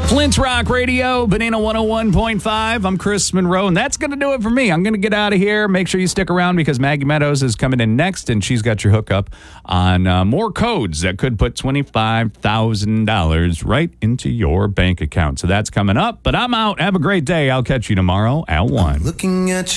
Flint's Rock Radio, Banana 101.5. I'm Chris Monroe, and that's going to do it for me. I'm going to get out of here. Make sure you stick around because Maggie Meadows is coming in next, and she's got your hookup on more codes that could put $25,000 right into your bank account. So that's coming up, but I'm out. Have a great day. I'll catch you tomorrow at 1. Looking at you.